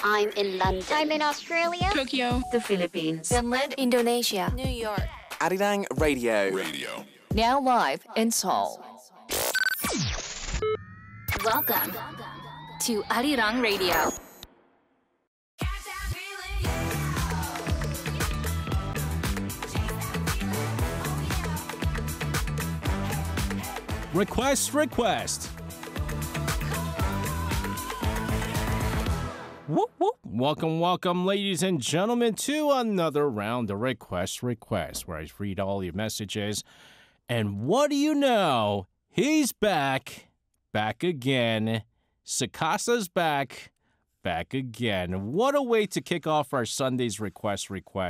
I'm in London. I'm in Australia. Tokyo. The Philippines. Finland. Indonesia. New York. Arirang Radio. Now live in Seoul. Welcome to Arirang Radio. Request. Whoop, whoop. Welcome, ladies and gentlemen, to another round of Request, where I read all your messages. And what do you know? He's back again. Sakasa's back again. What a way to kick off our Sunday's Request.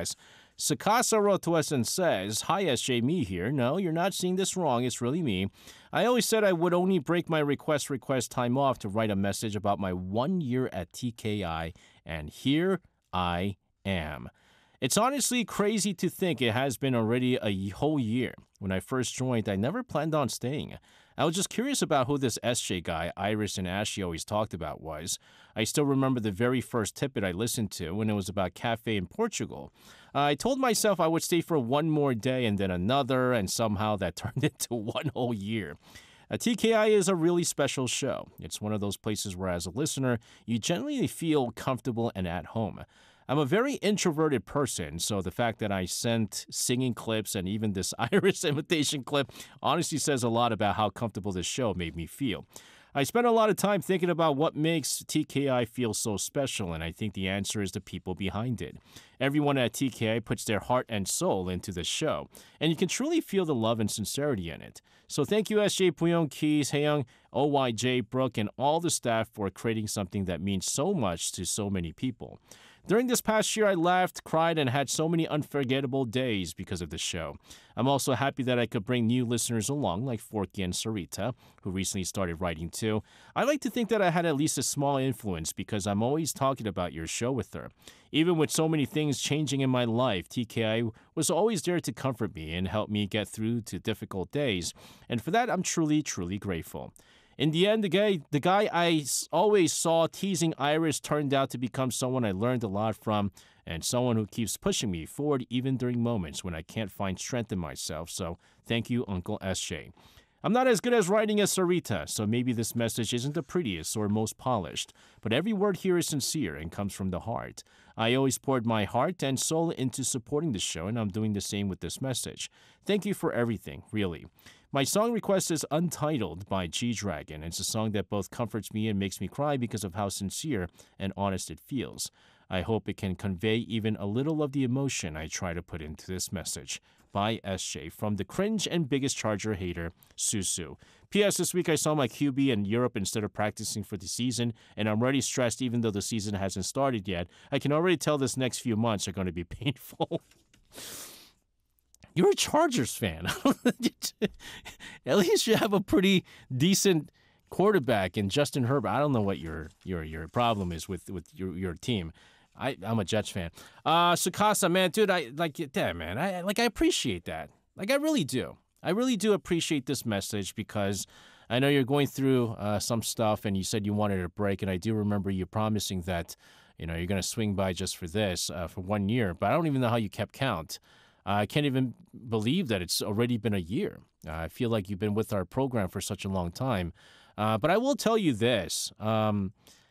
Sakasa wrote to us and says, "Hi, SJ, me here. No, you're not seeing this wrong. It's really me. I always said I would only break my request time off to write a message about my 1 year at TKI, and here I am. It's honestly crazy to think it has been already a whole year. When I first joined, I never planned on staying. I was just curious about who this SJ guy Iris and Ashley always talked about was. I still remember the very first tidbit I listened to when it was about cafe in Portugal. I told myself I would stay for one more day and then another, and somehow that turned into one whole year. TKI is a really special show. It's one of those places where, as a listener, you generally feel comfortable and at home. I'm a very introverted person, so the fact that I sent singing clips and even this Iris invitation clip honestly says a lot about how comfortable this show made me feel. I spent a lot of time thinking about what makes TKI feel so special, and I think the answer is the people behind it. Everyone at TKI puts their heart and soul into the show, and you can truly feel the love and sincerity in it. So thank you, SJ, Puyong, Keys, Hayoung, OYJ, Brooke, and all the staff for creating something that means so much to so many people. During this past year, I laughed, cried, and had so many unforgettable days because of the show. I'm also happy that I could bring new listeners along, like Forky and Sarita, who recently started writing too. I like to think that I had at least a small influence because I'm always talking about your show with her. Even with so many things changing in my life, TKI was always there to comfort me and help me get through to difficult days. And for that, I'm truly, truly grateful. In the end, the guy I always saw teasing Iris turned out to become someone I learned a lot from and someone who keeps pushing me forward even during moments when I can't find strength in myself. So thank you, Uncle SJ. I'm not as good as writing as Sarita, so maybe this message isn't the prettiest or most polished, but every word here is sincere and comes from the heart. I always poured my heart and soul into supporting the show, and I'm doing the same with this message. Thank you for everything, really. My song request is Untitled by G-Dragon. It's a song that both comforts me and makes me cry because of how sincere and honest it feels. I hope it can convey even a little of the emotion I try to put into this message. By SJ, from the cringe and biggest Charger hater, Susu. P.S. This week I saw my QB in Europe instead of practicing for the season, and I'm already stressed even though the season hasn't started yet. I can already tell this next few months are going to be painful. You're a Chargers fan. At least you have a pretty decent quarterback in Justin Herbert. I don't know what your problem is with your team. I'm a Jets fan. Sukasa, man, dude, I like that, man. I appreciate that. Like, I really do. I really do appreciate this message because I know you're going through some stuff, and you said you wanted a break, and I do remember you promising that, you're going to swing by just for this for 1 year. But I don't even know how you kept count. I can't even believe that it's already been a year. I feel like you've been with our program for such a long time. But I will tell you this. I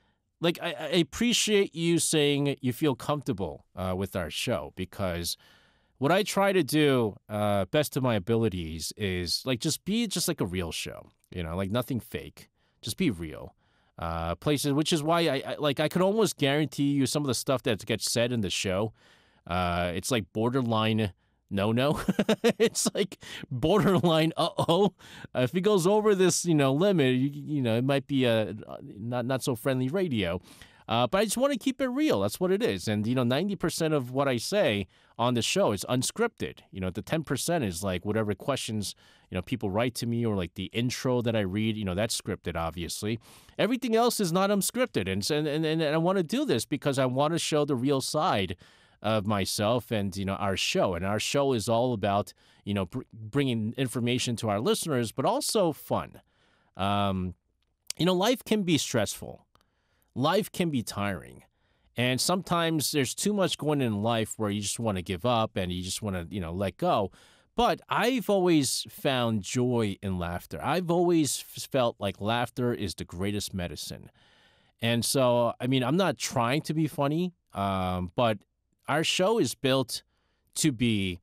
appreciate you saying you feel comfortable with our show, because what I try to do best of my abilities is just be just like a real show, like nothing fake, just be real. Places, which is why I could almost guarantee you some of the stuff that gets said in the show. It's like borderline no. It's like borderline if it goes over this limit, it might be a not so friendly radio. But I just want to keep it real. That's what it is. And 90% of what I say on the show is unscripted. The 10% is like whatever questions people write to me, or like the intro that I read. That's scripted, obviously. Everything else is not unscripted, and I want to do this because I want to show the real side of myself and our show. And our show is all about bringing information to our listeners, but also fun. Life can be stressful. Life can be tiring. And sometimes there's too much going in life where you just want to give up and you just want to, let go. But I've always found joy in laughter. I've always felt like laughter is the greatest medicine. And so, I mean, I'm not trying to be funny, but our show is built to be